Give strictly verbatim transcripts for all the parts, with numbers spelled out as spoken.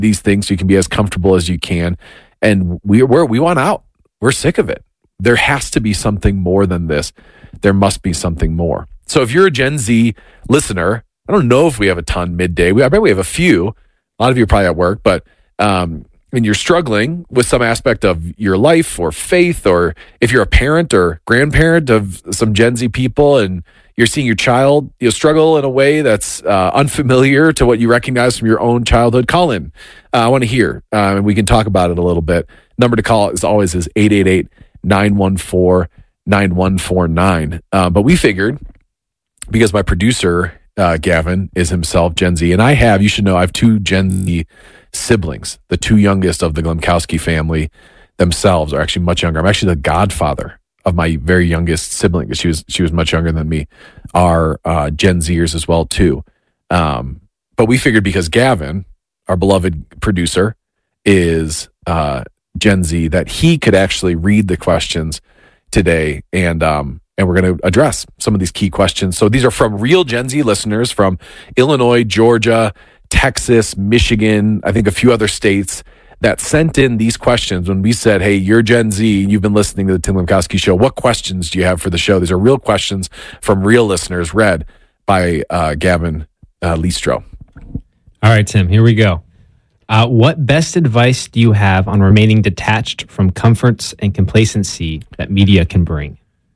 these things so you can be as comfortable as you can. And we, we're, we want out. We're sick of it. There has to be something more than this. There must be something more. So if you're a Gen Z listener, I don't know if we have a ton midday. We, I bet we have a few. A lot of you are probably at work, but um, and you're struggling with some aspect of your life or faith, or if you're a parent or grandparent of some Gen Z people and you're seeing your child you know, struggle in a way that's uh, unfamiliar to what you recognize from your own childhood, call in. Uh, I want to hear, uh, and we can talk about it a little bit. Number to call is always is eight eight eight, nine one four, nine one four nine. Uh, but we figured, because my producer, uh, Gavin, is himself Gen Z, and I have, you should know, I have two Gen Z siblings. The two youngest of the Glemkowski family themselves are actually much younger. I'm actually the godfather of my very youngest sibling, because she was she was much younger than me, are uh, Gen Zers as well too. Um, but we figured because Gavin, our beloved producer, is uh, Gen Z, that he could actually read the questions today, and um, and we're going to address some of these key questions. So these are from real Gen Z listeners from Illinois, Georgia, Texas, Michigan, I think a few other states, that sent in these questions when we said, hey, you're Gen Z, you've been listening to the Tim Glemkowski Show. What questions do you have for the show? These are real questions from real listeners, read by uh, Gavin uh, Listro. All right, Tim, here we go. Uh, what best advice do you have on remaining detached from comforts and complacency that media can bring?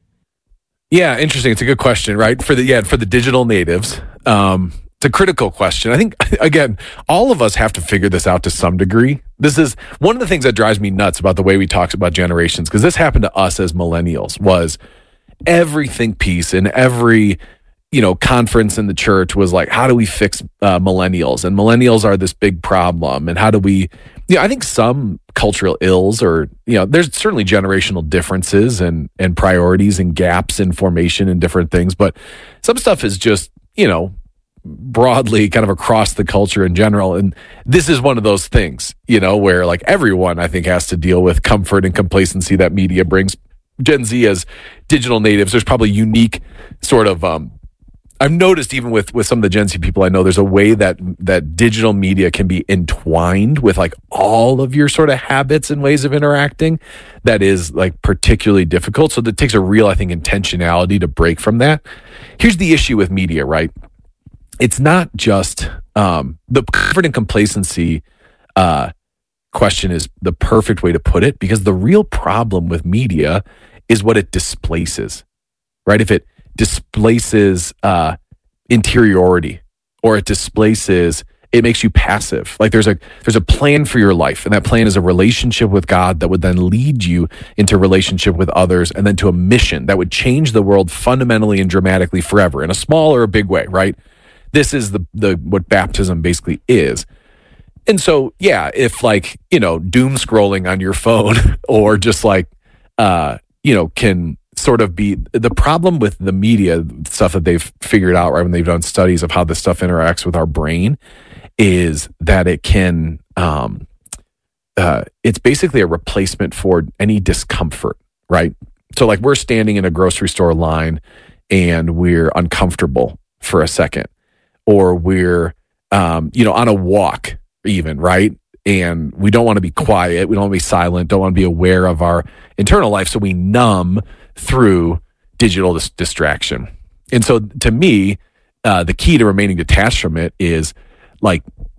Yeah, interesting. It's a good question, right? For the yeah, for the digital natives. Um, It's a critical question. I think, again, all of us have to figure this out to some degree. This is one of the things that drives me nuts about the way we talk about generations, because this happened to us as millennials, was every think piece and every, you know, conference in the church was like, how do we fix uh, millennials? And millennials are this big problem. And how do we, you know, I think some cultural ills, or, you know, there's certainly generational differences and, and priorities and gaps in formation and different things. But some stuff is just, you know, broadly kind of across the culture in general. And this is one of those things, you know, where like everyone, I think, has to deal with comfort and complacency that media brings. Gen Z as digital natives, there's probably unique sort of, um, I've noticed even with, with some of the Gen Z people I know, there's a way that, that digital media can be entwined with like all of your sort of habits and ways of interacting that is like particularly difficult. So that takes a real, I think, intentionality to break from that. Here's the issue with media, right? It's not just um, the comfort and complacency uh, question is the perfect way to put it, because the real problem with media is what it displaces, right? If it displaces uh, interiority, or it displaces, it makes you passive. Like there's a there's a plan for your life, and that plan is a relationship with God that would then lead you into relationship with others, and then to a mission that would change the world fundamentally and dramatically forever, in a small or a big way, right? This is the the what baptism basically is. And so, yeah, if like, you know, doom scrolling on your phone or just like, uh, you know, can sort of be the problem with the media stuff that they've figured out, right, when they've done studies of how this stuff interacts with our brain, is that it can, um, uh, it's basically a replacement for any discomfort, right? So like we're standing in a grocery store line and we're uncomfortable for a second. Or we're, um, you know, on a walk even, right? And we don't want to be quiet. We don't want to be silent. Don't want to be aware of our internal life. So we numb through digital dis- distraction. And so to me, uh, the key to remaining detached from it is like,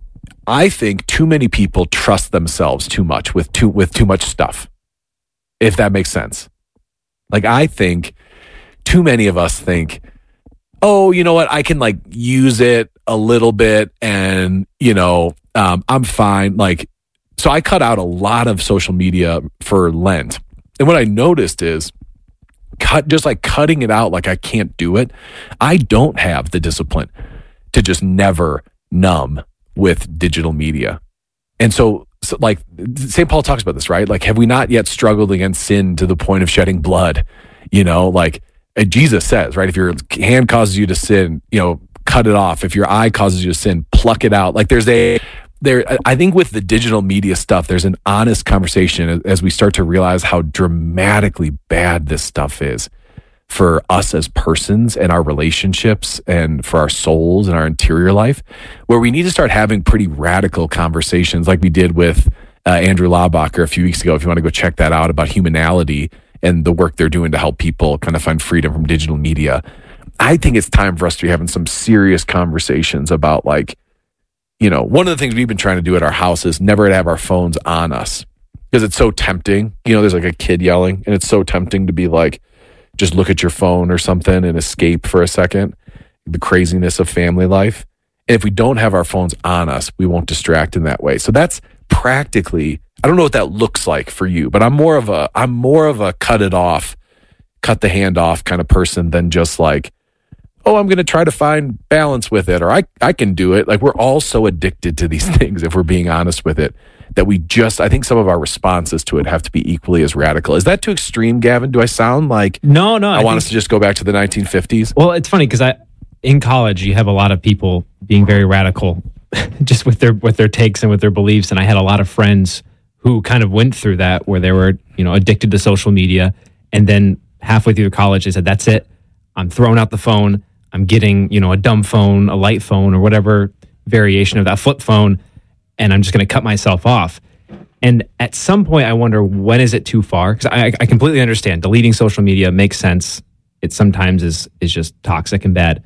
I think too many people trust themselves too much with too, with too much stuff, if that makes sense. Like, I think too many of us think, oh, you know what, I can like use it a little bit and, you know, um, I'm fine. Like, so I cut out a lot of social media for Lent. And what I noticed is cut, just like cutting it out, like I can't do it. I don't have the discipline to just never numb with digital media. And so, so like Saint Paul talks about this, right? Like, have we not yet struggled against sin to the point of shedding blood? You know, like, Jesus says, right, if your hand causes you to sin, you know, cut it off. If your eye causes you to sin, pluck it out. Like there's a, there, I think with the digital media stuff, there's an honest conversation as we start to realize how dramatically bad this stuff is. for us as persons and our relationships and for our souls and our interior life, where we need to start having pretty radical conversations like we did with uh, Andrew Laubacher a few weeks ago. If you want to go check that out, about humanality and the work they're doing to help people kind of find freedom from digital media. I think it's time for us to be having some serious conversations about, like, you know, one of the things we've been trying to do at our house is never to have our phones on us, because it's so tempting. You know, there's like a kid yelling and it's so tempting to be like, just look at your phone or something and escape for a second the craziness of family life. And if we don't have our phones on us, we won't distract in that way. So that's practically, I don't know what that looks like for you, but I'm more of a, I'm more of a cut it off, cut the hand off kind of person than just like, oh, I'm going to try to find balance with it, or I, I can do it. Like, we're all so addicted to these things, if we're being honest with it, that we just, I think some of our responses to it have to be equally as radical. Is that too extreme, Gavin? Do I sound like no, no? I, I want think, us to just go back to the nineteen fifties? Well, it's funny because I, in college, you have a lot of people being very radical, just with their with their takes and with their beliefs. And I had a lot of friends who kind of went through that, where they were, you know, addicted to social media, and then halfway through college, they said, "That's it. I'm throwing out the phone. I'm getting, you know, a dumb phone, a light phone, or whatever variation of that flip phone, and I'm just going to cut myself off." And at some point, I wonder, when is it too far? Because I, I completely understand deleting social media makes sense. It sometimes is is just toxic and bad.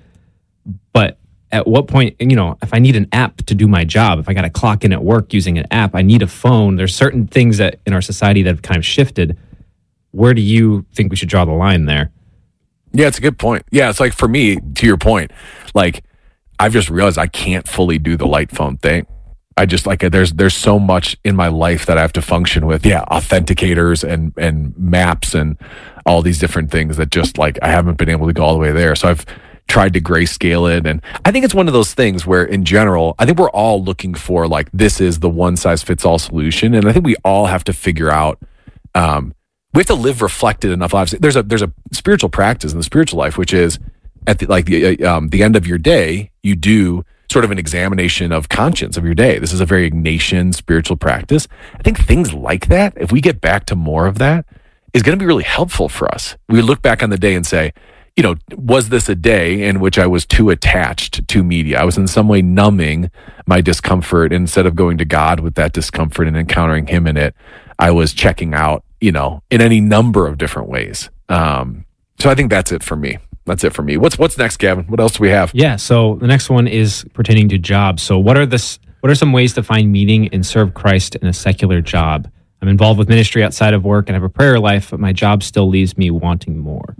But at what point, you know, if I need an app to do my job, if I got to clock in at work using an app, I need a phone. There's certain things that in our society that have kind of shifted. Where do you think we should draw the line there? Yeah, it's a good point. Yeah, it's like, for me, to your point, like, I've just realized I can't fully do the light phone thing. I just, like, there's there's so much in my life that I have to function with. Yeah, authenticators and and maps and all these different things that just, like, I haven't been able to go all the way there. So I've tried to grayscale it. And I think it's one of those things where, in general, I think we're all looking for, like, this is the one size fits all solution. And I think we all have to figure out, um, we have to live reflected enough lives. There's a there's a spiritual practice in the spiritual life, which is at the, like the um, the end of your day, you do sort of an examination of conscience of your day. This is a very Ignatian spiritual practice. I think things like that, if we get back to more of that, is going to be really helpful for us. We look back on the day and say, you know, was this a day in which I was too attached to media? I was in some way numbing my discomfort. Instead of going to God with that discomfort and encountering Him in it, I was checking out, you know, in any number of different ways. Um, so I think that's it for me. That's it for me. What's what's next, Gavin? What else do we have? Yeah, so the next one is pertaining to jobs. So what are the what are some ways to find meaning and serve Christ in a secular job? I'm involved with ministry outside of work and have a prayer life, but my job still leaves me wanting more.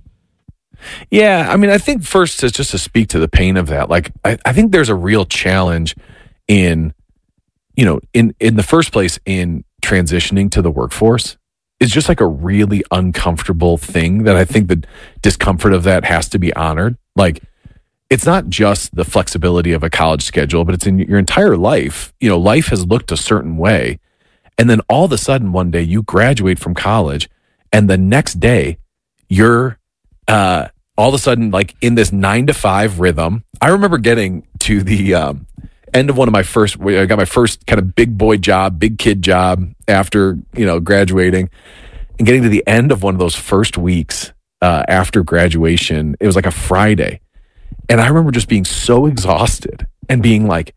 Yeah, I mean, I think first is just to speak to the pain of that. Like, I, I think there's a real challenge in, you know, in in the first place, in transitioning to the workforce. It's just like a really uncomfortable thing that I think the discomfort of that has to be honored. Like, it's not just the flexibility of a college schedule, but it's in your entire life. You know, life has looked a certain way. And then all of a sudden, one day you graduate from college, and the next day you're uh, all of a sudden like in this nine to five rhythm. I remember getting to the um, end of one of my first, I got my first kind of big boy job, big kid job after, you know, graduating, and getting to the end of one of those first weeks uh, after graduation. It was like a Friday. And I remember just being so exhausted and being like,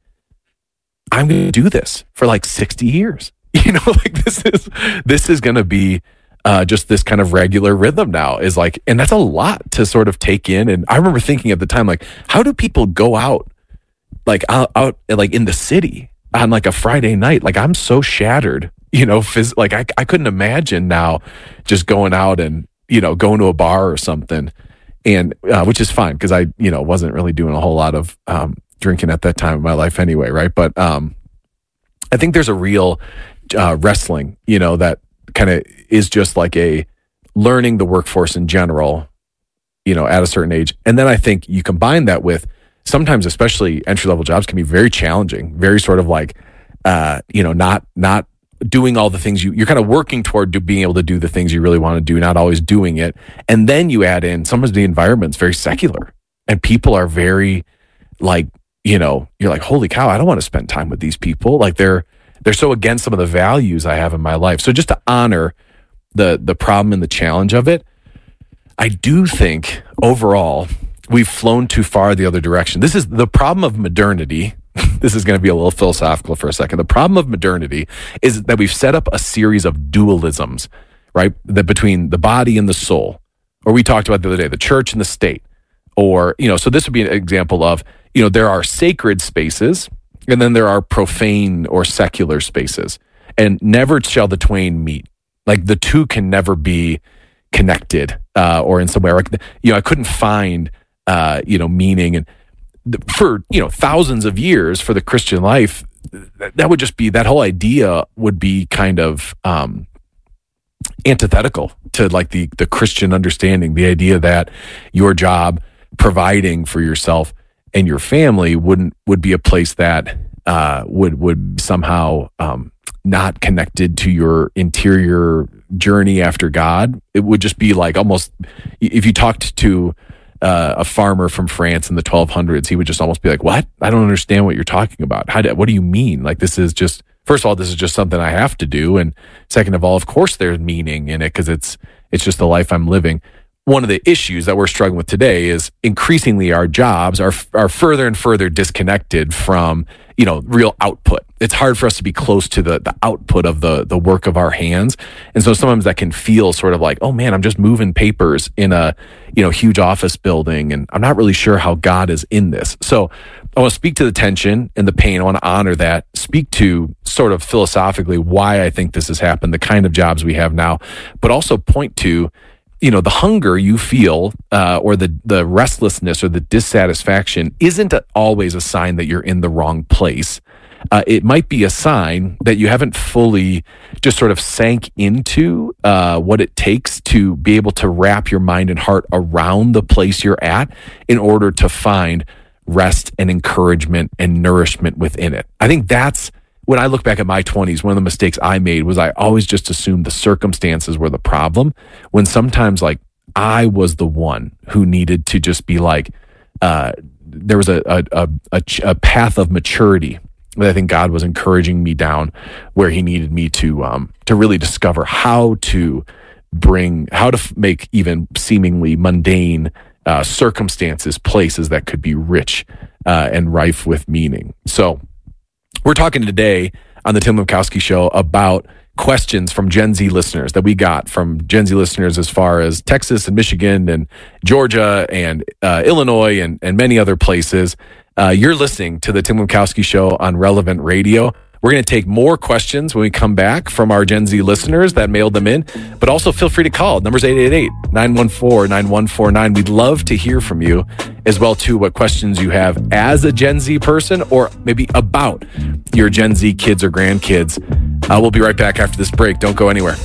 I'm going to do this for like sixty years. You know, like this is, this is going to be uh, just this kind of regular rhythm now, is like, and that's a lot to sort of take in. And I remember thinking at the time, like, how do people go out, like out, out like in the city on like a Friday night? Like, I'm so shattered, you know, phys- like I, I couldn't imagine now just going out and, you know, going to a bar or something. And, uh, which is fine, because I, you know, wasn't really doing a whole lot of um, drinking at that time in my life anyway. Right. But um, I think there's a real uh, wrestling, you know, that kind of is just like a learning the workforce in general, you know, at a certain age. And then I think you combine that with sometimes, especially entry level jobs, can be very challenging, very sort of like, uh, you know, not, not doing all the things you, you're kind of working toward do, being able to do the things you really want to do, not always doing it. And then you add in, sometimes the environment's very secular and people are very like, you know, you're like, holy cow, I don't want to spend time with these people. Like they're, they're so against some of the values I have in my life. So just to honor the, the problem and the challenge of it, I I do think overall we've flown too far the other direction. This is the problem of modernity. This is going to be a little philosophical for a second. The problem of modernity is that we've set up a series of dualisms, right? That between the body and the soul, or we talked about the other day, the church and the state, or, you know, so this would be an example of, you know, there are sacred spaces and then there are profane or secular spaces, and never shall the twain meet. Like the two can never be connected, uh, or in some way, like, you know, I couldn't find, uh, you know, meaning and, for, you know, thousands of years for the Christian life, that would just be, that whole idea would be kind of um, antithetical to like the the Christian understanding, the idea that your job providing for yourself and your family wouldn't would be a place that uh, would would somehow um, not connected to your interior journey after God. It would just be like almost, if you talked to Uh, a farmer from France in the twelve hundreds, he would just almost be like, what? I don't understand what you're talking about. How do, what do you mean? Like, this is just, first of all, this is just something I have to do. And second of all, of course there's meaning in it because it's, it's just the life I'm living. One of the issues that we're struggling with today is increasingly our jobs are, are further and further disconnected from, you know, real output. It's hard for us to be close to the, the output of the, the work of our hands. And so sometimes that can feel sort of like, oh man, I'm just moving papers in a, you know, huge office building, and I'm not really sure how God is in this. So I want to speak to the tension and the pain. I want to honor that, speak to sort of philosophically why I think this has happened, the kind of jobs we have now, but also point to, you know, the hunger you feel, uh, or the the restlessness or the dissatisfaction isn't always a sign that you're in the wrong place. Uh, it might be a sign that you haven't fully just sort of sank into uh, what it takes to be able to wrap your mind and heart around the place you're at in order to find rest and encouragement and nourishment within it. I think that's, when I look back at my twenties, one of the mistakes I made was I always just assumed the circumstances were the problem, when sometimes like I was the one who needed to just be like, uh, there was a, a, a, a path of maturity that I think God was encouraging me down, where he needed me to, um, to really discover how to bring, how to f- make even seemingly mundane uh, circumstances, places that could be rich uh, and rife with meaning. So, we're talking today on the Tim Lemkowski Show about questions from Gen Z listeners that we got from Gen Z listeners as far as Texas and Michigan and Georgia and uh, Illinois and, and many other places. Uh, you're listening to the Tim Lemkowski Show on Relevant Radio. We're going to take more questions when we come back from our Gen Z listeners that mailed them in, but also feel free to call. Number's eight eight eight, nine one four, nine one four nine. We'd love to hear from you as well, too, what questions you have as a Gen Z person or maybe about your Gen Z kids or grandkids. Uh, we'll be right back after this break. Don't go anywhere.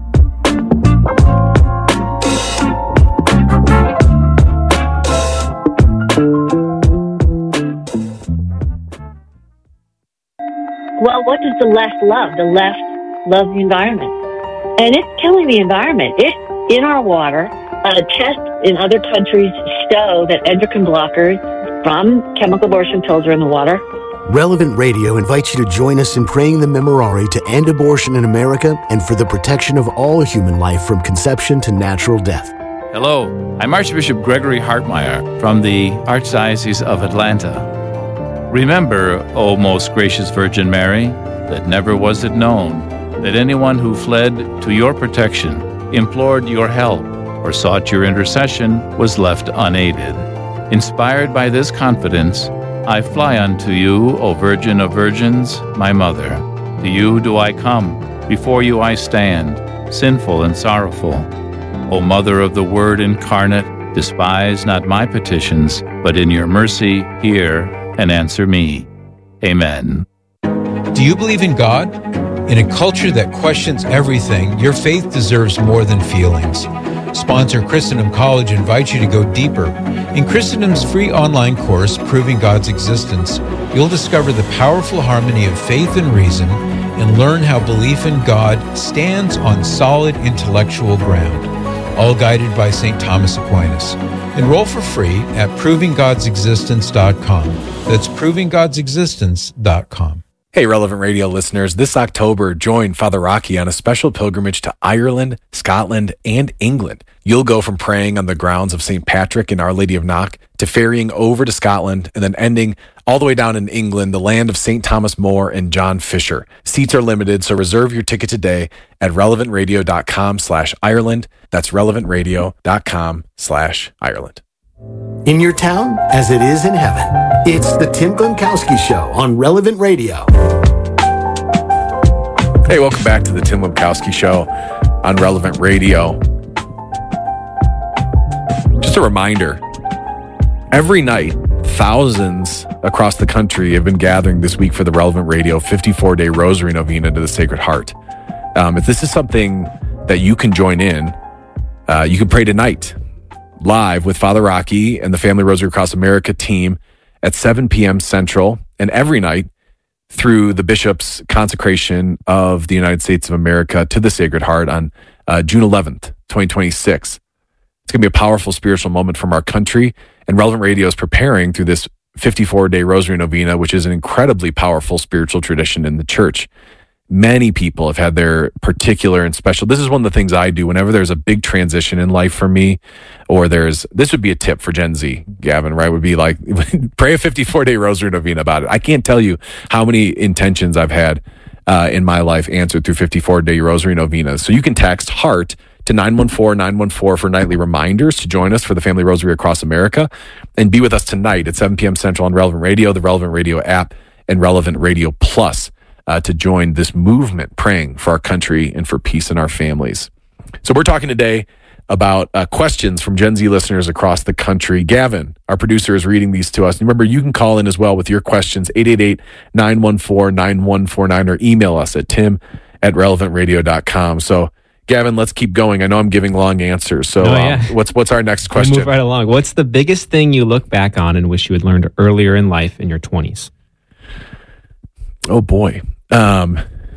Well, what does the left love? The left loves the environment. And it's killing the environment. It's in our water. Uh, tests in other countries show that endocrine blockers from chemical abortion pills are in the water. Relevant Radio invites you to join us in praying the Memorare to end abortion in America and for the protection of all human life from conception to natural death. Hello, I'm Archbishop Gregory Hartmeyer from the Archdiocese of Atlanta. Remember, O most gracious Virgin Mary, that never was it known that anyone who fled to your protection, implored your help, or sought your intercession was left unaided. Inspired by this confidence, I fly unto you, O Virgin of Virgins, my Mother. To you do I come, before you I stand, sinful and sorrowful. O Mother of the Word incarnate, despise not my petitions, but in your mercy hear and answer me. Amen. Do you believe in God? In a culture that questions everything, your faith deserves more than feelings. Sponsor Christendom College invites you to go deeper. In Christendom's free online course, Proving God's Existence, you'll discover the powerful harmony of faith and reason and learn how belief in God stands on solid intellectual ground, all guided by Saint Thomas Aquinas. Enroll for free at proving gods existence dot com. That's proving gods existence dot com. Hey, Relevant Radio listeners, this October, join Father Rocky on a special pilgrimage to Ireland, Scotland, and England. You'll go from praying on the grounds of Saint Patrick and Our Lady of Knock to ferrying over to Scotland and then ending all the way down in England, the land of Saint Thomas More and John Fisher. Seats are limited, so reserve your ticket today at relevantradio.com slash Ireland. That's relevantradio.com slash Ireland. In your town, as it is in heaven. It's the Tim Glemkowski Show on Relevant Radio. Hey, welcome back to the Tim Glemkowski Show on Relevant Radio. Just a reminder, every night, thousands across the country have been gathering this week for the Relevant Radio fifty-four day Rosary Novena to the Sacred Heart. Um, if this is something that you can join in, uh, you can pray tonight live with Father Rocky and the Family Rosary Across America team at seven p.m. Central, and every night through the Bishop's consecration of the United States of America to the Sacred Heart on uh, June eleventh, twenty twenty-six. It's going to be a powerful spiritual moment from our country, and Relevant Radio is preparing through this fifty-four day Rosary Novena, which is an incredibly powerful spiritual tradition in the church. Many people have had their particular and special. This is one of the things I do whenever there's a big transition in life for me, or there's, this would be a tip for Gen Z, Gavin, right? Would be like, pray a fifty-four day Rosary Novena about it. I can't tell you how many intentions I've had uh, in my life answered through fifty-four day Rosary Novenas. So you can text HEART to nine one four nine one four for nightly reminders to join us for the Family Rosary Across America and be with us tonight at seven p.m. Central on Relevant Radio, the Relevant Radio app, and Relevant Radio Plus. Uh, to join this movement praying for our country and for peace in our families. So we're talking today about uh, questions from Gen Z listeners across the country. Gavin, our producer, is reading these to us. Remember, you can call in as well with your questions, eight eight eight, nine one four, nine one four nine, or email us at tim at relevant radio dot com. So, Gavin, let's keep going. I know I'm giving long answers. So oh, yeah. um, what's what's our next question? We'll move right along. What's the biggest thing you look back on and wish you had learned earlier in life in your twenties? Oh, boy. Um,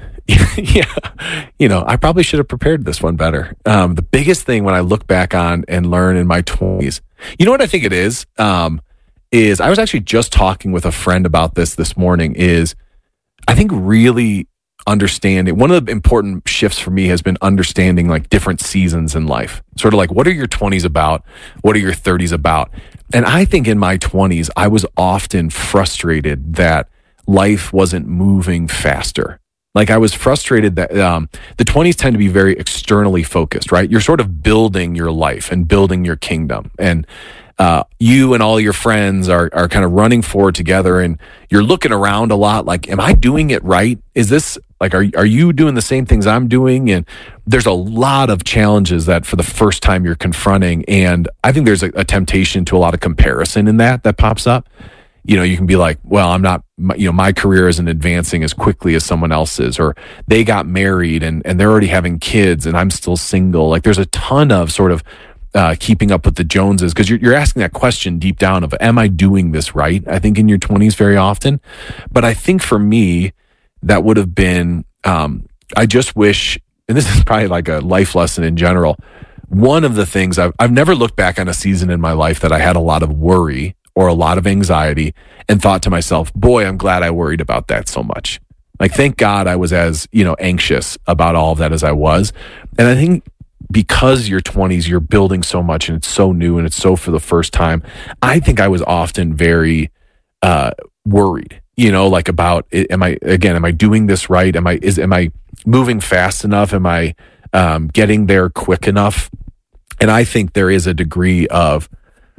yeah, you know, I probably should have prepared this one better. Um, the biggest thing when I look back on and learn in my twenties, you know what I think it is? Um, is I was actually just talking with a friend about this this morning is I think really understanding, one of the important shifts for me has been understanding like different seasons in life. Sort of like, what are your twenties about? What are your thirties about? And I think in my twenties, I was often frustrated that life wasn't moving faster. Like I was frustrated that um, the twenties tend to be very externally focused, right? You're sort of building your life and building your kingdom. And uh, you and all your friends are are kind of running forward together, and you're looking around a lot like, am I doing it right? Is this like, are, are you doing the same things I'm doing? And there's a lot of challenges that for the first time you're confronting. And I think there's a, a temptation to a lot of comparison in that that pops up. You know, you can be like, well, I'm not, you know, my career isn't advancing as quickly as someone else's, or they got married and, and they're already having kids and I'm still single. Like there's a ton of sort of uh, keeping up with the Joneses, because you're, you're asking that question deep down of, am I doing this right? I think in your twenties very often. But I think for me, that would have been, um, I just wish, and this is probably like a life lesson in general. One of the things I've, I've never looked back on a season in my life that I had a lot of worry or a lot of anxiety and thought to myself, boy, I'm glad I worried about that so much. Like, thank God I was as, you know, anxious about all of that as I was. And I think because your twenties, you're building so much and it's so new and it's so for the first time, I think I was often very uh, worried, you know, like about, am I, again, am I doing this right? Am I, is, am I moving fast enough? Am I um, getting there quick enough? And I think there is a degree of,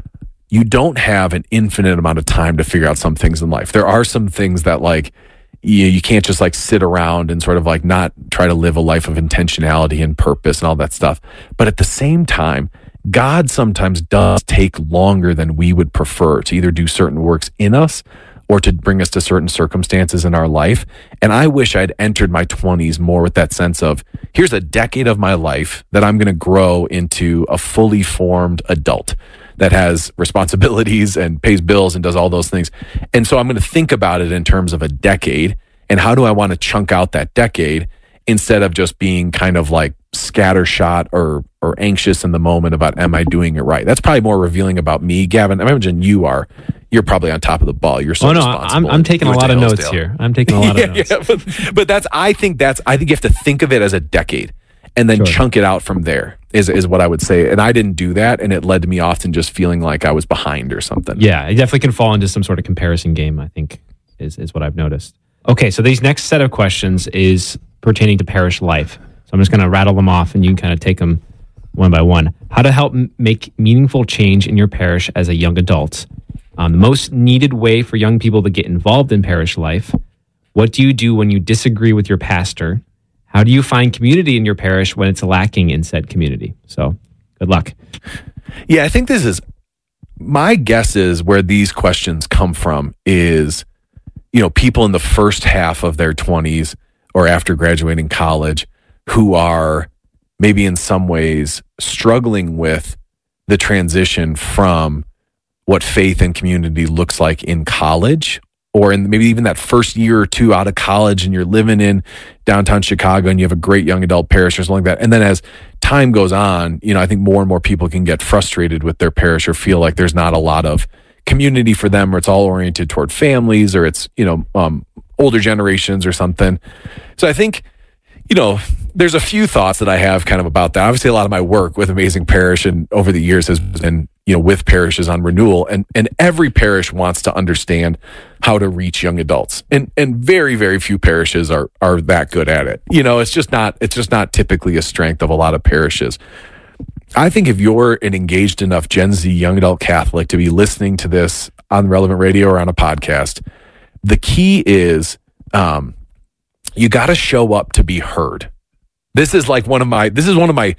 you don't have an infinite amount of time to figure out some things in life. There are some things that like, you, you can't just like sit around and sort of like not try to live a life of intentionality and purpose and all that stuff. But at the same time, God sometimes does take longer than we would prefer to either do certain works in us or to bring us to certain circumstances in our life. And I wish I'd entered my twenties more with that sense of, here's a decade of my life that I'm going to grow into a fully formed adult that has responsibilities and pays bills and does all those things. And so I'm going to think about it in terms of a decade, and how do I want to chunk out that decade? instead of just being kind of like scattershot or or anxious in the moment about, am I doing it right? That's probably more revealing about me. Gavin, I imagine you are. You're probably on top of the ball. You're so oh, no, responsible. I'm, I'm taking a lot of notes here. I'm taking a lot of yeah, notes. Yeah, but, but that's, I think that's, I think you have to think of it as a decade and then Sure. chunk it out from there is, is what I would say. And I didn't do that. And it led to me often just feeling like I was behind or something. Yeah, it definitely can fall into some sort of comparison game, I think, is, is what I've noticed. Okay, so these next set of questions is pertaining to parish life. So I'm just going to rattle them off and you can kind of take them one by one. How to help m- make meaningful change in your parish as a young adult. Um, the most needed way for young people to get involved in parish life. What do you do when you disagree with your pastor? How do you find community in your parish when it's lacking in said community? So good luck. Yeah, I think this is, my guess is where these questions come from is, you know, people in the first half of their twenties or after graduating college who are maybe in some ways struggling with the transition from what faith and community looks like in college, or in maybe even that first year or two out of college and you're living in downtown Chicago and you have a great young adult parish or something like that. And then as time goes on, you know, I think more and more people can get frustrated with their parish or feel like there's not a lot of community for them, or it's all oriented toward families, or it's, you know, um, older generations or something. So I think, you know, there's a few thoughts that I have kind of about that. Obviously, a lot of my work with Amazing Parish and over the years has been, you know, with parishes on renewal, and and every parish wants to understand how to reach young adults, and and very very few parishes are are that good at it. You know, it's just not it's just not typically a strength of a lot of parishes. I think if you're an engaged enough Gen Z young adult Catholic to be listening to this on Relevant Radio or on a podcast, the key is um, you got to show up to be heard. This is like one of my, this is one of my,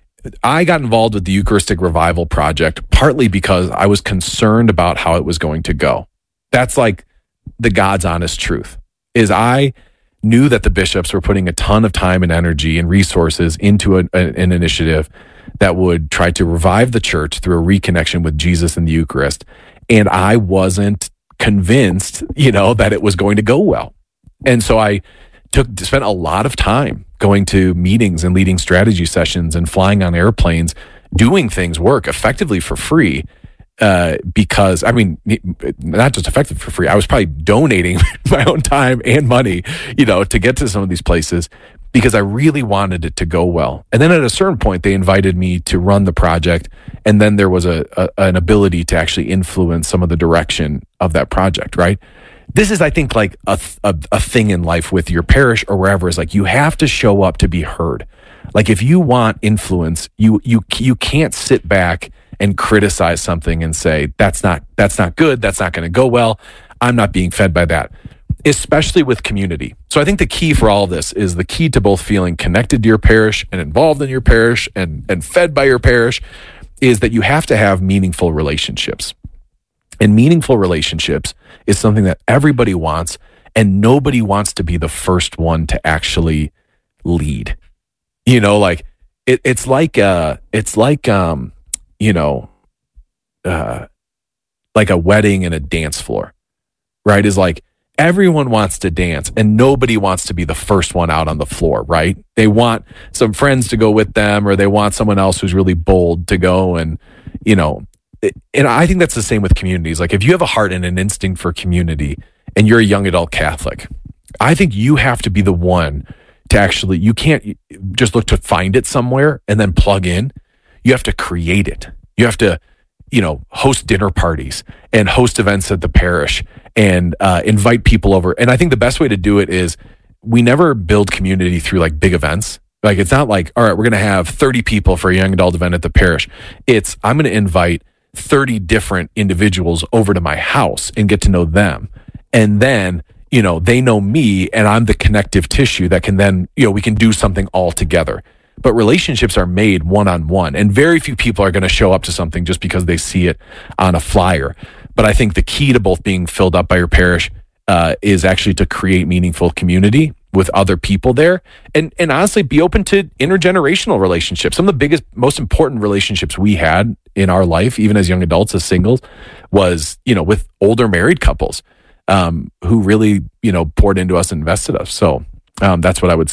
I got involved with the Eucharistic Revival Project partly because I was concerned about how it was going to go. That's like the God's honest truth, is I knew that the bishops were putting a ton of time and energy and resources into a, a, an initiative that would try to revive the church through a reconnection with Jesus and the Eucharist. And I wasn't convinced, you know, that it was going to go well. And so I took, spent a lot of time going to meetings and leading strategy sessions and flying on airplanes, doing things work effectively for free. Uh, because I mean, not just effective for free. I was probably donating my own time and money, you know, to get to some of these places because I really wanted it to go well. And then at a certain point, they invited me to run the project. And then there was a, a an ability to actually influence some of the direction of that project, right? This is, I think, like a, a a thing in life with your parish or wherever, is like you have to show up to be heard. Like if you want influence, you you you can't sit back and criticize something and say that's not that's not good, that's not going to go well, I'm not being fed by that. Especially with community. So I think the key for all of this is the key to both feeling connected to your parish and involved in your parish and and fed by your parish is that you have to have meaningful relationships. And meaningful relationships is something that everybody wants, and nobody wants to be the first one to actually lead. You know, like it, it's like uh it's like um you know uh like a wedding and a dance floor, right? Is like everyone wants to dance and nobody wants to be the first one out on the floor, right? They want some friends to go with them, or they want someone else who's really bold to go. And, you know, and I think that's the same with communities. Like if you have a heart and an instinct for community and you're a young adult Catholic, I think you have to be the one to actually, you can't just look to find it somewhere and then plug in. You have to create it. You have to, you know, host dinner parties and host events at the parish and uh, invite people over. And I think the best way to do it is we never build community through like big events. Like it's not like, all right, we're going to have thirty people for a young adult event at the parish. It's, I'm going to invite thirty different individuals over to my house and get to know them. And then, you know, they know me and I'm the connective tissue that can then, you know, we can do something all together. But relationships are made one-on-one, and very few people are going to show up to something just because they see it on a flyer. But I think the key to both being filled up by your parish uh, is actually to create meaningful community with other people there, and and honestly be open to intergenerational relationships. Some of the biggest, most important relationships we had in our life, even as young adults, as singles, was, you know, with older married couples um, who really, you know, poured into us and invested us. So um, that's what I would say.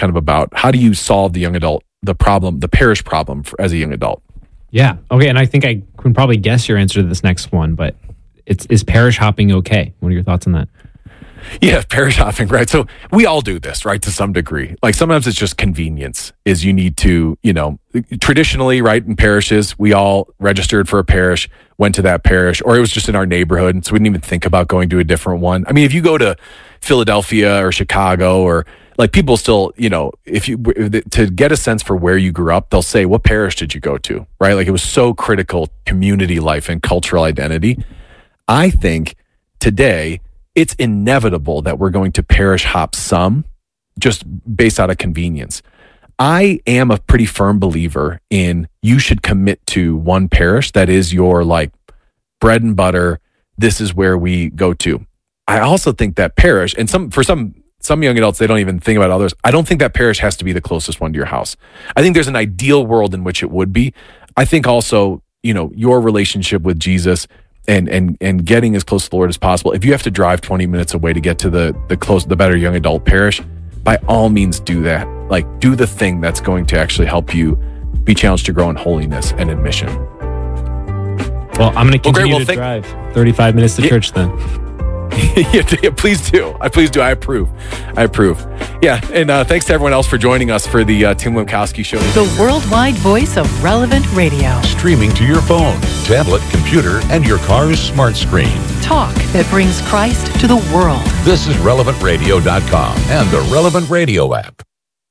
kind of about how do you solve the young adult, the problem, the parish problem for, as a young adult? Yeah. Okay. And I think I can probably guess your answer to this next one, but it's is parish hopping okay? What are your thoughts on that? Yeah, parish hopping, right? So we all do this, right, to some degree. Like sometimes it's just convenience, is you need to, you know, traditionally, right, in parishes, we all registered for a parish, went to that parish, or it was just in our neighborhood, so we didn't even think about going to a different one. I mean, if you go to Philadelphia or Chicago, or like people still, you know, if you, to get a sense for where you grew up, they'll say, what parish did you go to, right? Like it was so critical, community life and cultural identity. I think today, it's inevitable that we're going to parish hop some just based out of convenience. I am a pretty firm believer in you should commit to one parish that is your like bread and butter. This is where we go to. I also think that parish, and some for some some young adults, they don't even think about others. I don't think that parish has to be the closest one to your house. I think there's an ideal world in which it would be. I think also, you know, your relationship with Jesus and and and getting as close to the Lord as possible. If you have to drive twenty minutes away to get to the the close the better young adult parish, by all means do that. Like do the thing that's going to actually help you be challenged to grow in holiness and in mission. Well, I'm going to continue well, to thank- drive thirty-five minutes to yeah. church then. yeah, yeah, please do. I please do. I approve. I approve. Yeah, and uh, thanks to everyone else for joining us for the uh, Tim Lemkowski Show. The worldwide voice of Relevant Radio. Streaming to your phone, tablet, computer, and your car's smart screen. Talk that brings Christ to the world. This is relevant radio dot com and the Relevant Radio app.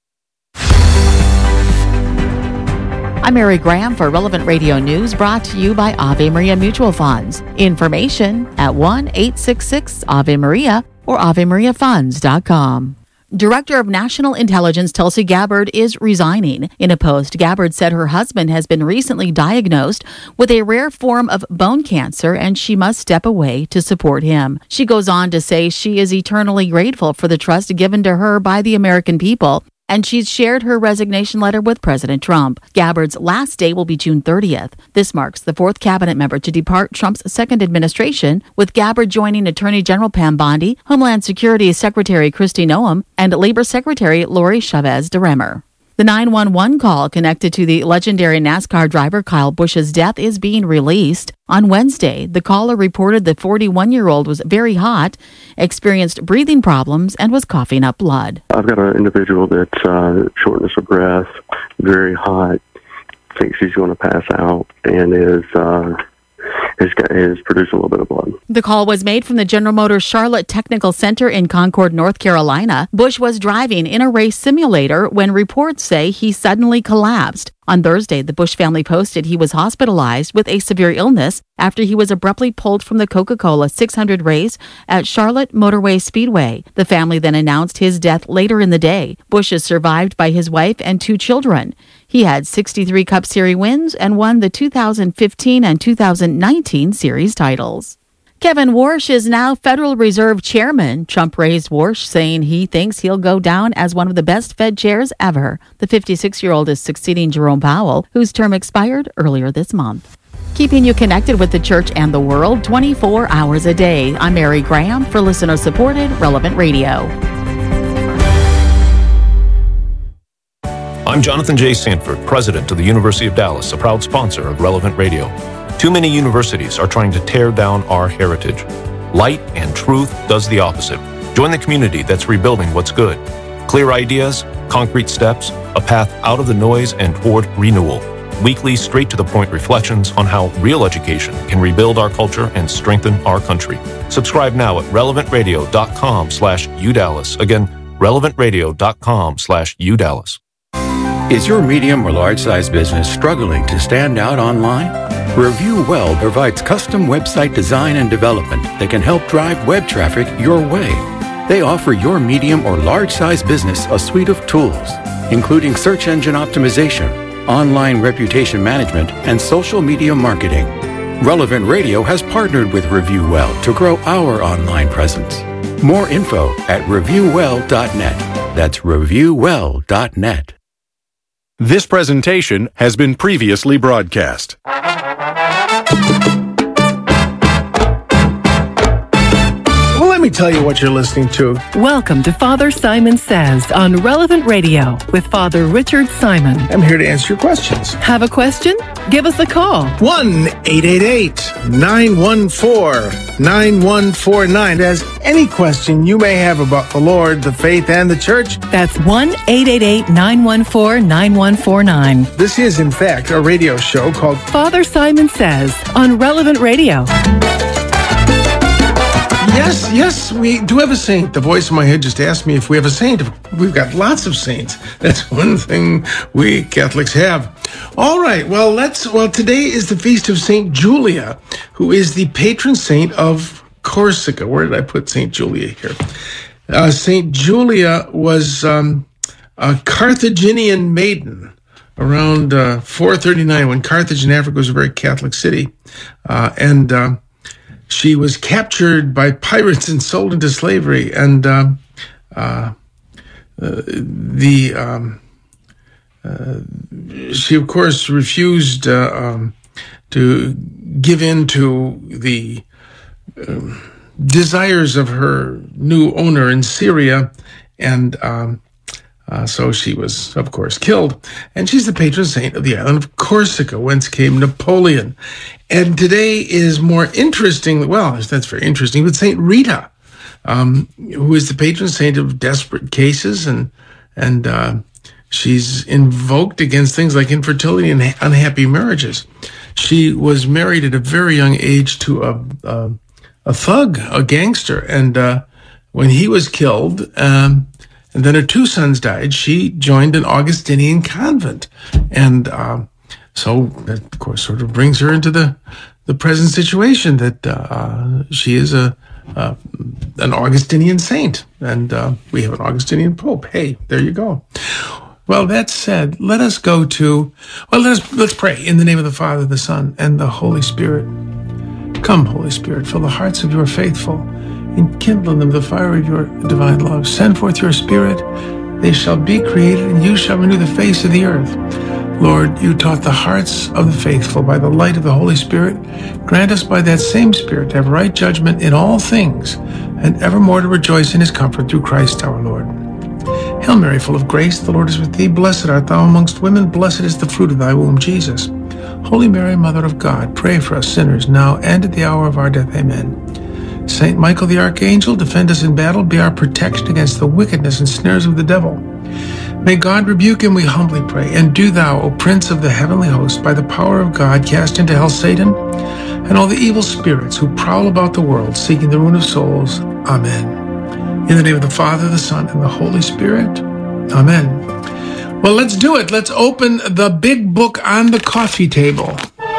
I'm Mary Graham for Relevant Radio News, brought to you by Ave Maria Mutual Funds. Information at one eight six six Ave Maria or ave maria funds dot com. Director of National Intelligence Tulsi Gabbard is resigning. In a post, Gabbard said her husband has been recently diagnosed with a rare form of bone cancer and she must step away to support him. She goes on to say she is eternally grateful for the trust given to her by the American people, and she's shared her resignation letter with President Trump. Gabbard's last day will be June thirtieth. This marks the fourth cabinet member to depart Trump's second administration, with Gabbard joining Attorney General Pam Bondi, Homeland Security Secretary Kristi Noem, and Labor Secretary Lori Chavez DeRemer. The nine one one call connected to the legendary NASCAR driver Kyle Busch's death is being released. On Wednesday, the caller reported the forty-one-year-old was very hot, experienced breathing problems, and was coughing up blood. I've got an individual that's uh, shortness of breath, very hot, thinks he's going to pass out, and is uh, is, is producing a little bit of blood. The call was made from the General Motors Charlotte Technical Center in Concord, North Carolina. Busch was driving in a race simulator when reports say he suddenly collapsed. On Thursday, the Busch family posted he was hospitalized with a severe illness after he was abruptly pulled from the Coca-Cola six hundred race at Charlotte Motorway Speedway. The family then announced his death later in the day. Busch is survived by his wife and two children. He had sixty-three Cup Series wins and won the two thousand fifteen and two thousand nineteen series titles. Kevin Warsh is now Federal Reserve Chairman. Trump praised Warsh, saying he thinks he'll go down as one of the best Fed chairs ever. The fifty-six-year-old is succeeding Jerome Powell, whose term expired earlier this month. Keeping you connected with the church and the world twenty-four hours a day. I'm Mary Graham for listener-supported Relevant Radio. I'm Jonathan J. Sanford, president of the University of Dallas, a proud sponsor of Relevant Radio. Too many universities are trying to tear down our heritage. Light and truth does the opposite. Join the community that's rebuilding what's good. Clear ideas, concrete steps, a path out of the noise and toward renewal. Weekly, straight-to-the-point reflections on how real education can rebuild our culture and strengthen our country. Subscribe now at relevant radio dot com slash U Dallas. Again, relevant radio dot com slash U Dallas. Is your medium or large-sized business struggling to stand out online? Review Well provides custom website design and development that can help drive web traffic your way. They offer your medium or large-sized business a suite of tools, including search engine optimization, online reputation management, and social media marketing. Relevant Radio has partnered with Review Well to grow our online presence. More info at review well dot net. That's review well dot net. This presentation has been previously broadcast. Well, let me me tell you what you're listening to. Welcome to Father Simon Says on Relevant Radio with Father Richard Simon. I'm here to answer your questions. Have a question? Give us a call. one eight eight eight, nine one four, nine one four nine. As any question you may have about the Lord, the faith, and the church. That's one eight eight eight, nine one four, nine one four nine. This is, in fact, a radio show called Father Simon Says on Relevant Radio. Yes, yes, we do have a saint. The voice in my head just asked me if we have a saint. We've got lots of saints. That's one thing we Catholics have. All right, well, let's. Well, today is the feast of Saint Julia, who is the patron saint of Corsica. Where did I put Saint Julia here? Uh, Saint Julia was um, a Carthaginian maiden around uh, four thirty-nine, when Carthage in Africa was a very Catholic city, uh, and. Uh, She was captured by pirates and sold into slavery, and uh, uh, uh, the um, uh, she, of course, refused uh, um, to give in to the uh, desires of her new owner in Syria, and um, uh, so she was, of course, killed. And she's the patron saint of the island of Corsica, whence came Napoleon. And today is more interesting, well, that's very interesting, but Saint Rita, um, who is the patron saint of desperate cases, and and uh, she's invoked against things like infertility and unhappy marriages. She was married at a very young age to a a, a thug, a gangster, and uh, when he was killed, um, and then her two sons died, she joined an Augustinian convent, and uh, So that, of course, sort of brings her into the, the present situation that uh, she is a uh, an Augustinian saint, and uh, we have an Augustinian pope. Hey, there you go. Well, that said, let us go to, well, let us, let's pray in the name of the Father, the Son, and the Holy Spirit. Come, Holy Spirit, fill the hearts of your faithful, and kindle in them the fire of your divine love. Send forth your Spirit, they shall be created, and you shall renew the face of the earth. Lord, you taught the hearts of the faithful by the light of the Holy Spirit. Grant us by that same Spirit to have right judgment in all things, and evermore to rejoice in his comfort through Christ our Lord. Hail Mary, full of grace, the Lord is with thee. Blessed art thou amongst women. Blessed is the fruit of thy womb, Jesus. Holy Mary, Mother of God, pray for us sinners now and at the hour of our death. Amen. Saint Michael the Archangel, defend us in battle. Be our protection against the wickedness and snares of the devil. May God rebuke him, we humbly pray. And do thou, O Prince of the heavenly host, by the power of God, cast into hell Satan and all the evil spirits who prowl about the world, seeking the ruin of souls. Amen. In the name of the Father, the Son, and the Holy Spirit. Amen. Well, let's do it. Let's open the big book on the coffee table.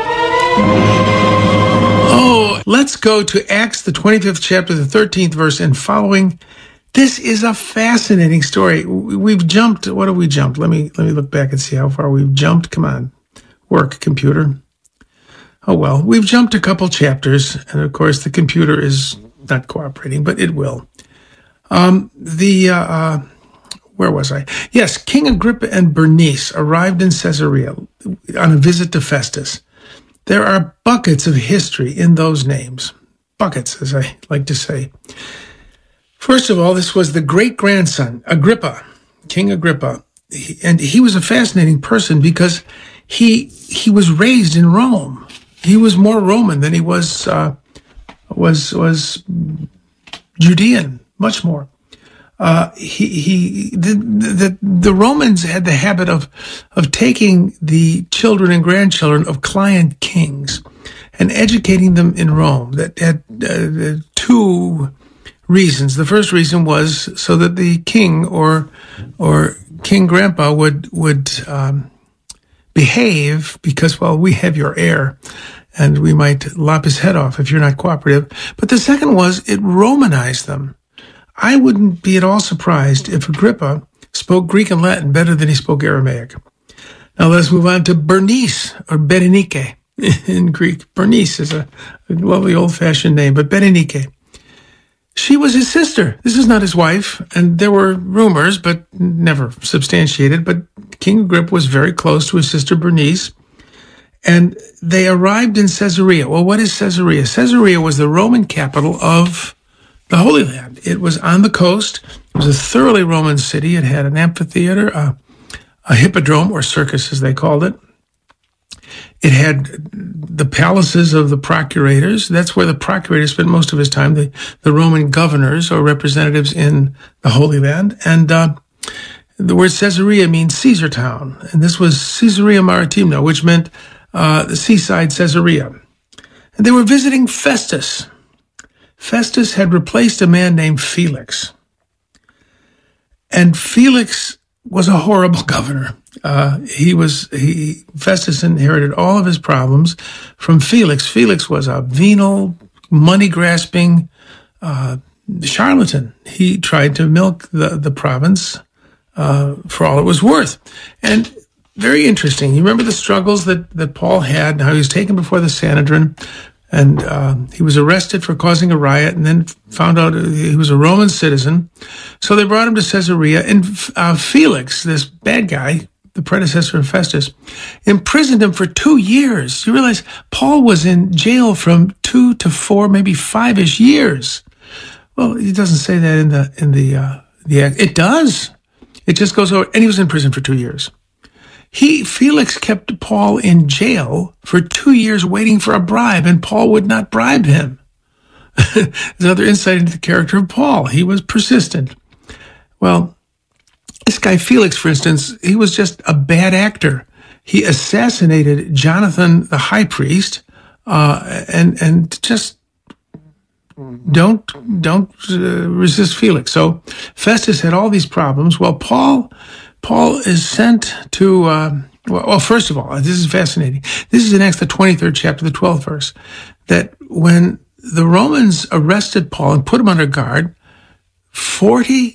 Oh, let's go to Acts, the twenty-fifth chapter, the thirteenth verse, and following. This is a fascinating story. We've jumped. What have we jumped? Let me let me look back and see how far we've jumped. Come on, work, computer. Oh, well, we've jumped a couple chapters, and of course the computer is not cooperating, but it will. Um, the, uh, uh, where was I? Yes, King Agrippa and Bernice arrived in Caesarea on a visit to Festus. There are buckets of history in those names. Buckets, as I like to say. First of all, this was the great-grandson, Agrippa, King Agrippa. He, and he was a fascinating person because he he was raised in Rome. He was more Roman than he was uh, was was Judean, much more. Uh, he he the, the the Romans had the habit of of taking the children and grandchildren of client kings and educating them in Rome. That had uh, two reasons. The first reason was so that the king or or King Grandpa would would um, behave, because, well, we have your heir, and we might lop his head off if you're not cooperative. But the second was it Romanized them. I wouldn't be at all surprised if Agrippa spoke Greek and Latin better than he spoke Aramaic. Now let's move on to Bernice, or Berenike in Greek. Bernice is a, a lovely old-fashioned name, but Berenike. She was his sister. This is not his wife, and there were rumors, but never substantiated. But King Agrippa was very close to his sister Bernice, and they arrived in Caesarea. Well, what is Caesarea? Caesarea was the Roman capital of the Holy Land. It was on the coast. It was a thoroughly Roman city. It had an amphitheater, uh, a hippodrome, or circus as they called it. It had the palaces of the procurators. That's where the procurator spent most of his time, the, the Roman governors or representatives in the Holy Land. And uh, the word Caesarea means Caesar town. And this was Caesarea Maritima, which meant uh, the seaside Caesarea. And they were visiting Festus. Festus had replaced a man named Felix. And Felix was a horrible governor. Uh, he was, he, Festus inherited all of his problems from Felix. Felix was a venal, money-grasping, uh, charlatan. He tried to milk the, the province, uh, for all it was worth. And very interesting. You remember the struggles that, that Paul had, and how he was taken before the Sanhedrin, and, uh, he was arrested for causing a riot, and then found out he was a Roman citizen. So they brought him to Caesarea, and, uh, Felix, this bad guy, the predecessor of Festus, imprisoned him for two years. You realize Paul was in jail from two to four, maybe five-ish years. Well, he doesn't say that in the in the uh, the act. It does. It just goes over, and he was in prison for two years. He Felix kept Paul in jail for two years, waiting for a bribe, and Paul would not bribe him. There's another insight into the character of Paul. He was persistent. Well, this guy Felix, for instance, he was just a bad actor. He assassinated Jonathan, the high priest, uh, and and just don't don't uh, resist Felix. So Festus had all these problems. Well, Paul Paul is sent to. Uh, well, well, first of all, this is fascinating. This is in Acts the twenty-third chapter, the twelfth verse, that when the Romans arrested Paul and put him under guard, forty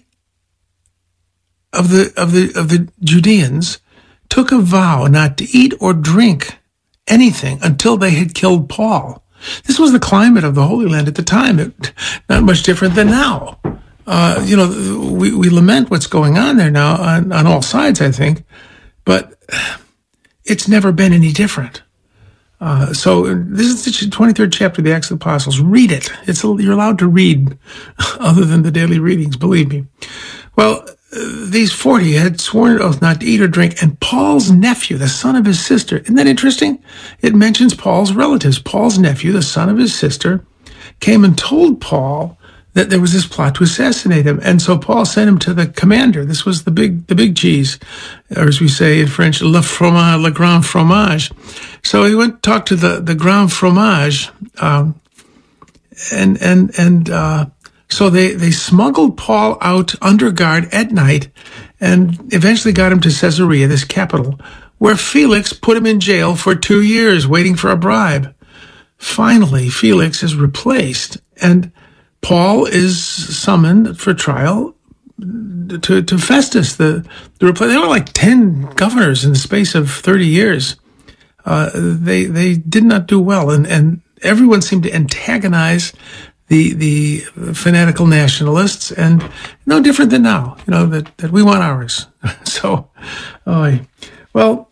of the of the of the Judeans took a vow not to eat or drink anything until they had killed Paul. This was the climate of the Holy Land at the time. It, not much different than now. Uh, you know, we, we lament what's going on there now on, on all sides, I think, but it's never been any different. Uh, so this is the twenty-third chapter of the Acts of the Apostles. Read it. It's you're allowed to read other than the daily readings, believe me. Well, these forty had sworn an oath not to eat or drink, and Paul's nephew, the son of his sister, isn't that interesting? It mentions Paul's relatives. Paul's nephew, the son of his sister, came and told Paul that there was this plot to assassinate him, and so Paul sent him to the commander. This was the big, the big cheese, or as we say in French, le fromage, le grand fromage. So he went to talk to the the grand fromage, um, and and and. Uh, So they, they smuggled Paul out under guard at night and eventually got him to Caesarea, this capital, where Felix put him in jail for two years waiting for a bribe. Finally, Felix is replaced and Paul is summoned for trial to, to Festus. The, the repl- there were like ten governors in the space of thirty years. Uh, they, they did not do well, and, and everyone seemed to antagonize the the fanatical nationalists, and no different than now, you know, that, that we want ours. So, oh, well,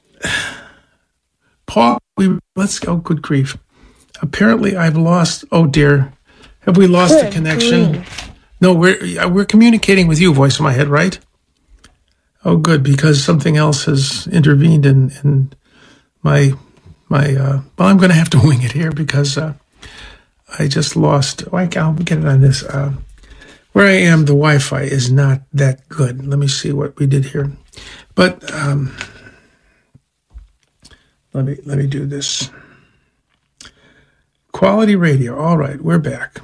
Paul, we let's go, oh, good grief. Apparently I've lost, oh dear, have we lost good the connection? Grief. No, we're we're communicating with you, voice in my head, right? Oh, good, because something else has intervened in, in my, my uh, well, I'm going to have to wing it here because uh, I just lost, oh, I'll get it on this. Uh, where I am, the Wi-Fi is not that good. Let me see what we did here. But um, let me let me do this. Quality radio. All right, we're back.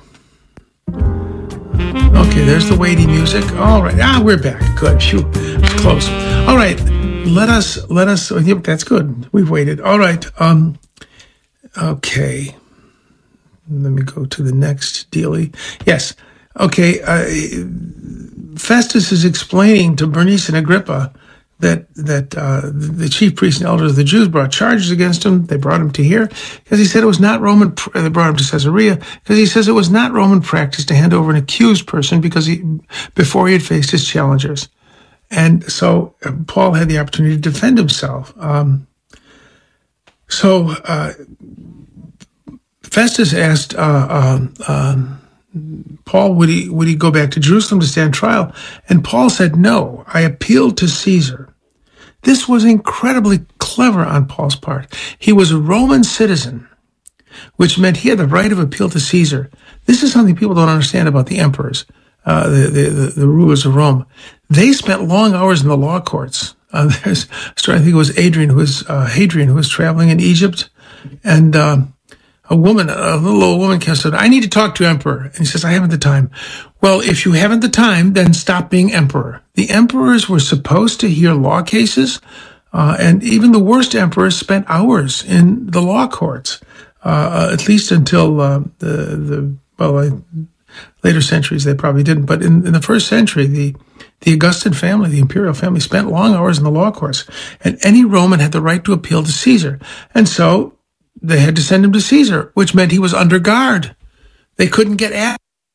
Okay, there's the weighty music. All right, ah, we're back. Good. Phew, it's close. All right, let us let us. Oh, yep, that's good. We've waited. All right. Um. Okay. Let me go to the next dealie. Yes. Okay. Uh, Festus is explaining to Bernice and Agrippa that that uh, the chief priests and elders of the Jews brought charges against him. They brought him to here because he said it was not Roman. They brought him to Caesarea because he says it was not Roman practice to hand over an accused person because he before he had faced his challengers, and so uh, Paul had the opportunity to defend himself. Um, so uh, Festus asked uh, uh, um, Paul, would he, would he go back to Jerusalem to stand trial? And Paul said, no, I appealed to Caesar. This was incredibly clever on Paul's part. He was a Roman citizen, which meant he had the right of appeal to Caesar. This is something people don't understand about the emperors, uh, the, the, the, the rulers of Rome. They spent long hours in the law courts. Uh, there's a story, I think it was Adrian, who was, uh, Hadrian, who was traveling in Egypt, and, uh, a woman, a little old woman came and said, I need to talk to emperor. And he says, I haven't the time. Well, if you haven't the time, then stop being emperor. The emperors were supposed to hear law cases, uh, and even the worst emperors spent hours in the law courts, uh, at least until, uh, the, the, well, I, later centuries they probably didn't. But in, in the first century, the, the Augustan family, the imperial family, spent long hours in the law courts, and any Roman had the right to appeal to Caesar. And so, they had to send him to Caesar, which meant he was under guard. They couldn't get at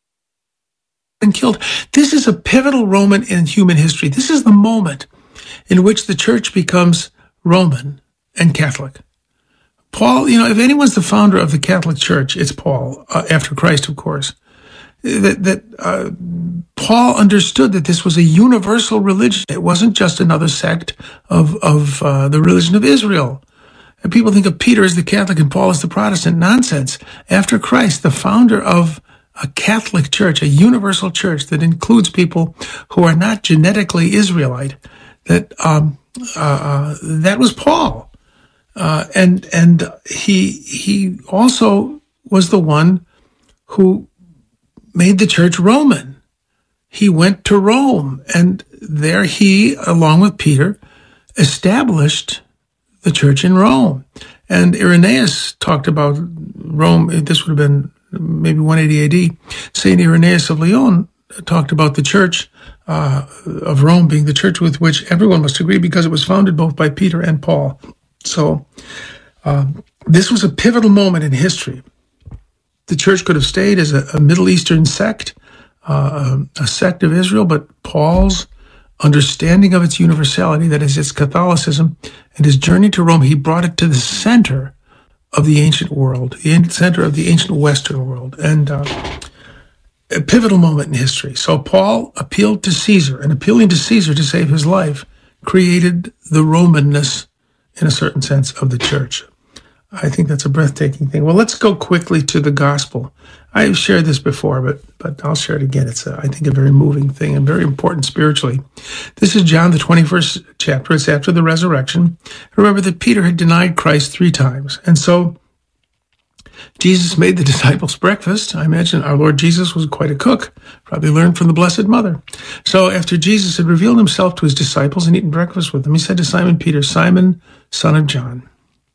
and killed. This is a pivotal moment in human history. This is the moment in which the church becomes Roman and Catholic. Paul, you know, if anyone's the founder of the Catholic Church, it's Paul, uh, after Christ, of course. That, that uh, Paul understood that this was a universal religion. It wasn't just another sect of, of uh, the religion of Israel. And people think of Peter as the Catholic and Paul as the Protestant. Nonsense. After Christ, the founder of a Catholic church, a universal church that includes people who are not genetically Israelite, that um, uh, uh, that was Paul, uh, and and he he also was the one who made the church Roman. He went to Rome, and there he, along with Peter, established the church in Rome. And Irenaeus talked about Rome. This would have been maybe one eighty A D. Saint Irenaeus of Lyon talked about the church uh, of Rome being the church with which everyone must agree, because it was founded both by Peter and Paul. So um, this was a pivotal moment in history. The church could have stayed as a, a Middle Eastern sect, uh, a sect of Israel, but Paul's understanding of its universality, that is its Catholicism, and his journey to Rome, he brought it to the center of the ancient world, the center of the ancient Western world, and uh, a pivotal moment in history. So Paul appealed to Caesar, and appealing to Caesar to save his life created the Romanness, in a certain sense, of the church. I think that's a breathtaking thing. Well, let's go quickly to the gospel. I've shared this before, but but I'll share it again. It's, a, I think, a very moving thing and very important spiritually. This is John, the twenty-first chapter. It's after the resurrection. Remember that Peter had denied Christ three times. And so Jesus made the disciples breakfast. I imagine our Lord Jesus was quite a cook, probably learned from the Blessed Mother. So after Jesus had revealed himself to his disciples and eaten breakfast with them, he said to Simon Peter, Simon, son of John,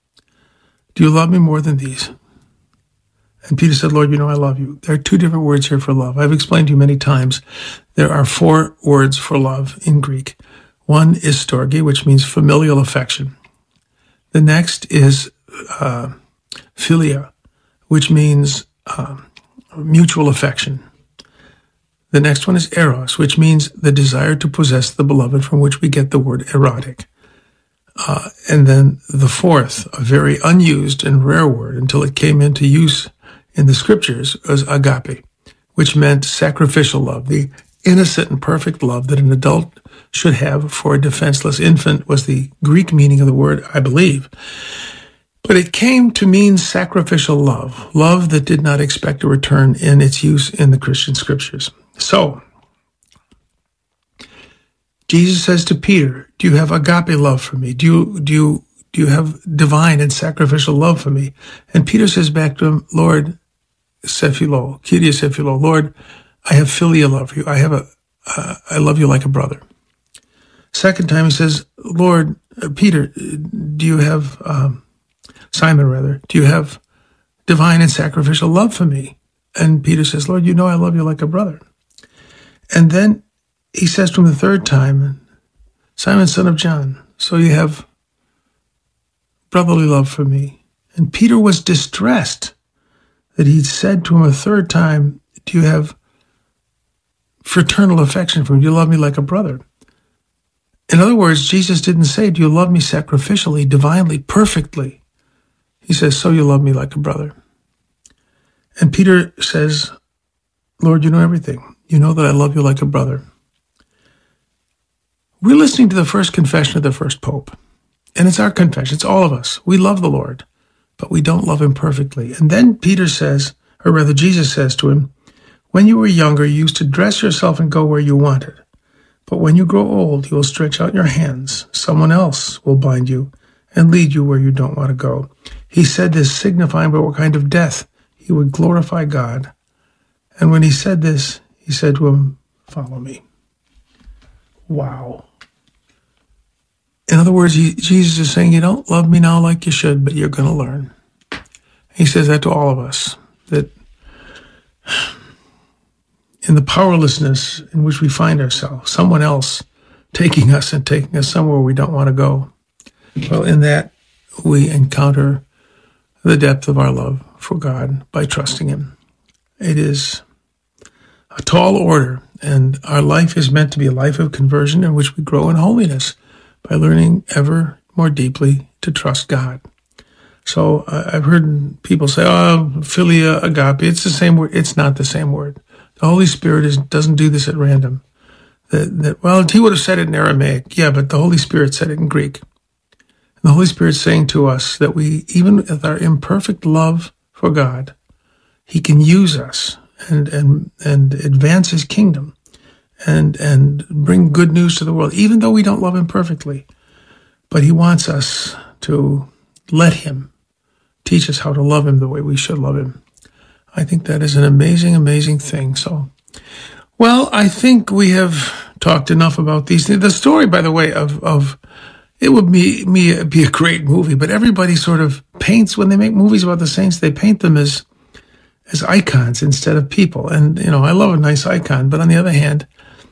do you love me more than these? And Peter said, Lord, you know I love you. There are two different words here for love. I've explained to you many times. There are four words for love in Greek. One is storge, which means familial affection. The next is uh, philia, which means uh, mutual affection. The next one is eros, which means the desire to possess the beloved, from which we get the word erotic. Uh, and then the fourth, a very unused and rare word until it came into use in the scriptures, was agape, which meant sacrificial love, the innocent and perfect love that an adult should have for a defenseless infant, was the Greek meaning of the word, I believe. But it came to mean sacrificial love, love that did not expect a return in its use in the Christian scriptures. So, Jesus says to Peter, do you have agape love for me? Do you, do you, do you have divine and sacrificial love for me? And Peter says back to him, Lord, Sephilo, Kyrie Sephilo, Lord, I have filial love for you. I have a, uh, I love you like a brother. Second time he says, Lord, uh, Peter, do you have, um, Simon rather, do you have divine and sacrificial love for me? And Peter says, Lord, you know I love you like a brother. And then he says to him the third time, Simon, son of John, so you have brotherly love for me. And Peter was distressed that he'd said to him a third time, do you have fraternal affection for me? Do you love me like a brother? In other words, Jesus didn't say, do you love me sacrificially, divinely, perfectly? He says, so you love me like a brother. And Peter says, Lord, you know everything. You know that I love you like a brother. We're listening to the first confession of the first pope. And it's our confession. It's all of us. We love the Lord, but we don't love him perfectly. And then Peter says, or rather Jesus says to him, when you were younger, you used to dress yourself and go where you wanted. But when you grow old, you will stretch out your hands. Someone else will bind you and lead you where you don't want to go. He said this, signifying by what kind of death he would glorify God. And when he said this, he said to him, follow me. Wow. In other words, he, Jesus is saying, you don't love me now like you should, but you're going to learn. He says that to all of us, that in the powerlessness in which we find ourselves, someone else taking us and taking us somewhere we don't want to go, well, in that we encounter the depth of our love for God by trusting him. It is a tall order, and our life is meant to be a life of conversion in which we grow in holiness by learning ever more deeply to trust God. So uh, I've heard people say, oh, philia, agape, it's the same word. It's not the same word. The Holy Spirit is, doesn't do this at random. That, that, well, he would have said it in Aramaic. Yeah, but the Holy Spirit said it in Greek. And the Holy Spirit's saying to us that we, even with our imperfect love for God, he can use us and, and, and advance his kingdom and, and bring good news to the world, even though we don't love him perfectly. But he wants us to let him teach us how to love him the way we should love him. I think that is an amazing, amazing thing. So, well, I think we have talked enough about these things. The story, by the way, of, of it would be, me, be a great movie, but everybody sort of paints, when they make movies about the saints, they paint them as as icons instead of people. And, you know, I love a nice icon, but on the other hand,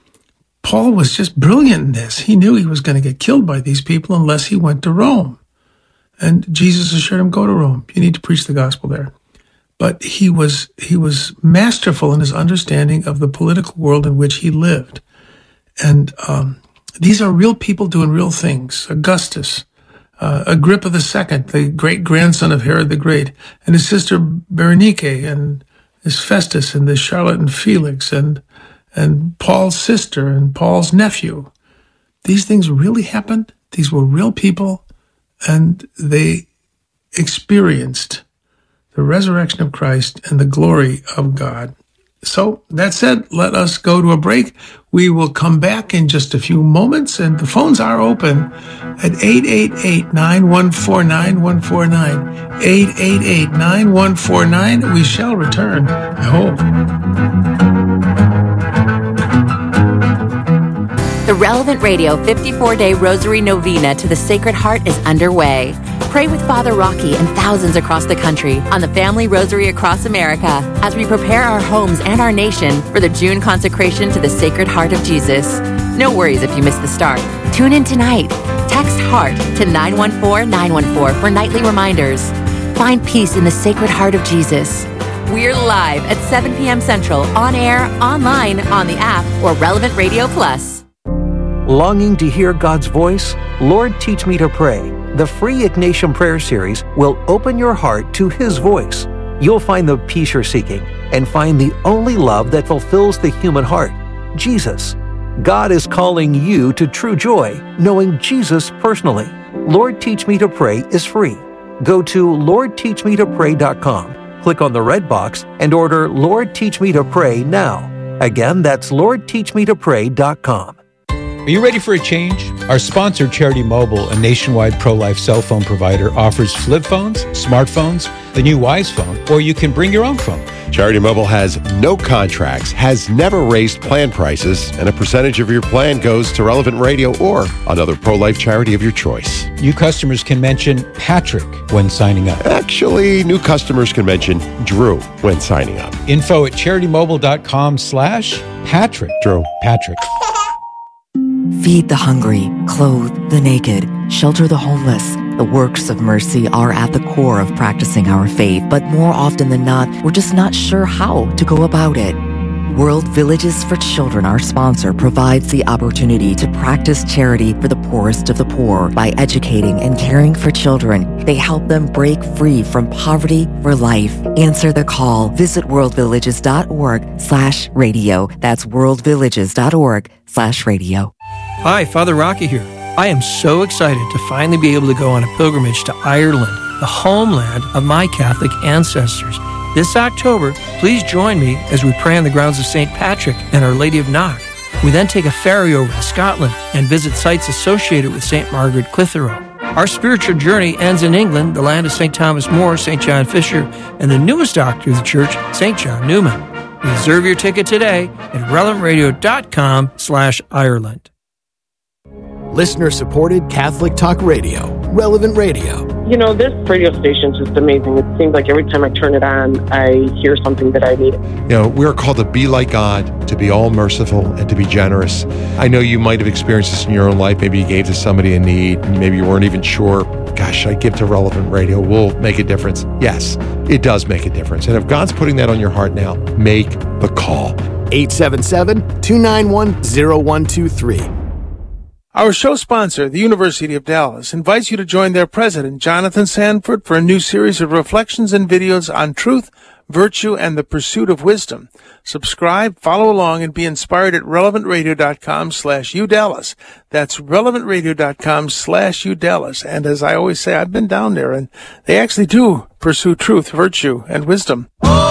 Paul was just brilliant in this. He knew he was going to get killed by these people unless he went to Rome. And Jesus assured him, go to Rome. You need to preach the gospel there. But he was he was masterful in his understanding of the political world in which he lived. And um, these are real people doing real things. Augustus, uh, Agrippa the Second, the great-grandson of Herod the Great, and his sister Berenike, and his Festus, and this Charlotte and Felix, and and Paul's sister, and Paul's nephew. These things really happened. These were real people, and they experienced the resurrection of Christ and the glory of God. So that said, let us go to a break. We will come back in just a few moments, and the phones are open at eight eight eight, nine one four, nine one four nine, eight eight eight, nine one four nine. We shall return, I hope. The Relevant Radio fifty-four day Rosary Novena to the Sacred Heart is underway. Pray with Father Rocky and thousands across the country on the Family Rosary across America as we prepare our homes and our nation for the June consecration to the Sacred Heart of Jesus. No worries if you miss the start. Tune in tonight. Text HEART to nine one four, nine one four for nightly reminders. Find peace in the Sacred Heart of Jesus. We're live at seven p.m. Central, on air, online, on the app, or Relevant Radio Plus. Longing to hear God's voice? Lord, Teach Me to Pray. The free Ignatian Prayer Series will open your heart to His voice. You'll find the peace you're seeking and find the only love that fulfills the human heart, Jesus. God is calling you to true joy, knowing Jesus personally. Lord, Teach Me to Pray is free. Go to lord teach me to pray dot com, click on the red box, and order Lord, Teach Me to Pray now. Again, that's lord teach me to pray dot com. Are you ready for a change? Our sponsor, Charity Mobile, a nationwide pro-life cell phone provider, offers flip phones, smartphones, the new Wise Phone, or you can bring your own phone. Charity Mobile has no contracts, has never raised plan prices, and a percentage of your plan goes to Relevant Radio or another pro-life charity of your choice. New customers can mention Patrick when signing up. Actually, new customers can mention Drew when signing up. Info at charitymobile.com slash Patrick. Drew. Patrick. Feed the hungry, clothe the naked, shelter the homeless. The works of mercy are at the core of practicing our faith, but more often than not, we're just not sure how to go about it. World Villages for Children, our sponsor, provides the opportunity to practice charity for the poorest of the poor by educating and caring for children. They help them break free from poverty for life. Answer the call. Visit worldvillages.org slash radio. That's worldvillages.org slash radio. Hi, Father Rocky here. I am so excited to finally be able to go on a pilgrimage to Ireland, the homeland of my Catholic ancestors. This October, please join me as we pray on the grounds of Saint Patrick and Our Lady of Knock. We then take a ferry over to Scotland and visit sites associated with Saint Margaret Clitheroe. Our spiritual journey ends in England, the land of Saint Thomas More, Saint John Fisher, and the newest doctor of the church, Saint John Newman. Reserve your ticket today at relevantradio.com slash Ireland. Listener-supported Catholic Talk Radio, Relevant Radio. You know, this radio station is just amazing. It seems like every time I turn it on, I hear something that I need. You know, we're called to be like God, to be all merciful, and to be generous. I know you might have experienced this in your own life. Maybe you gave to somebody in need, and maybe you weren't even sure, gosh, I give to Relevant Radio, will make a difference. Yes, it does make a difference. And if God's putting that on your heart now, make the call. eight seven seven, two nine one, zero one two three. Our show sponsor, the University of Dallas, invites you to join their president, Jonathan Sanford, for a new series of reflections and videos on truth, virtue, and the pursuit of wisdom. Subscribe, follow along, and be inspired at relevantradio.com slash udallas. That's relevantradio.com slash udallas. And as I always say, I've been down there, and they actually do pursue truth, virtue, and wisdom.